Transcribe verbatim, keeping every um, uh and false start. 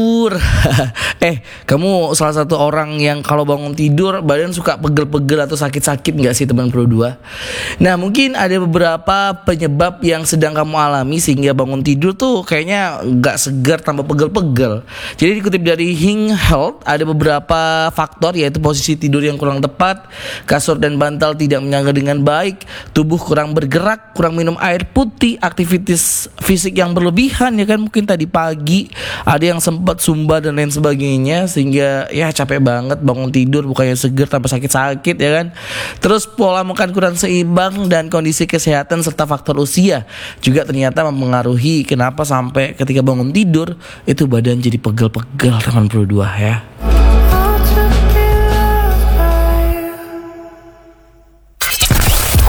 Eh, kamu salah satu orang yang kalau bangun tidur badan suka pegel-pegel atau sakit-sakit nggak sih teman Pro dua? Nah, mungkin ada beberapa penyebab yang sedang kamu alami sehingga bangun tidur tuh kayaknya nggak segar tambah pegel-pegel. Jadi dikutip dari Hing Health, ada beberapa faktor yaitu posisi tidur yang kurang tepat, kasur dan bantal tidak menyangga dengan baik, tubuh kurang bergerak, kurang minum air putih, aktivitas fisik yang berlebihan ya kan, mungkin tadi pagi ada yang sempat sumba dan lain sebagainya sehingga ya capek banget bangun tidur, bukannya seger tambah sakit-sakit ya kan. Terus pola makan kurang seimbang dan kondisi kesehatan serta faktor usia juga ternyata mempengaruhi kenapa sampai ketika bangun tidur itu badan jadi pegel-pegel teman Pro dua ya.